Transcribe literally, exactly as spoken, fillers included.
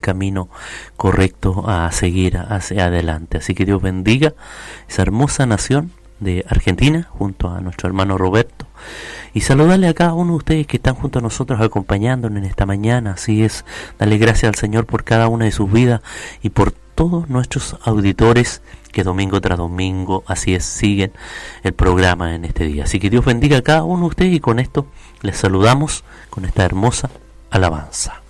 camino correcto a seguir hacia adelante. Así que Dios bendiga esa hermosa nación de Argentina junto a nuestro hermano Roberto, y saludarle a cada uno de ustedes que están junto a nosotros acompañándonos en esta mañana. Así es, darle gracias al Señor por cada una de sus vidas y por todos nuestros auditores que domingo tras domingo, así es, siguen el programa en este día. Así que Dios bendiga a cada uno de ustedes, y con esto les saludamos con esta hermosa alabanza.